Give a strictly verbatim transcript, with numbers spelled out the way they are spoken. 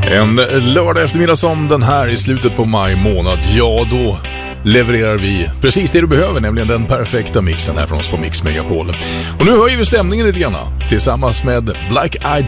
En lördag eftermiddag som den här i slutet på maj månad, ja då levererar vi precis det du behöver, nämligen den perfekta mixen här från oss på Mix Megapol. Och nu höjer vi stämningen lite grann tillsammans med Black Eyed